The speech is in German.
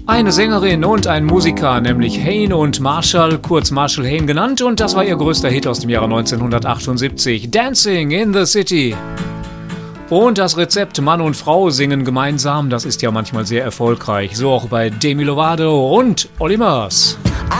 Eine Sängerin und ein Musiker, nämlich Hayne und Marshall, kurz Marshall Hayne genannt, und das war ihr größter Hit aus dem Jahre 1978, Dancing in the City. Und das Rezept Mann und Frau singen gemeinsam, das ist ja manchmal sehr erfolgreich, so auch bei Demi Lovato und Olly Murs.